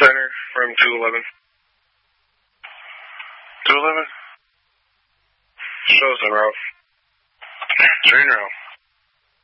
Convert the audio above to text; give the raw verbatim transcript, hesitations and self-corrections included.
Center from two eleven. two eleven? Shows en route. Train route.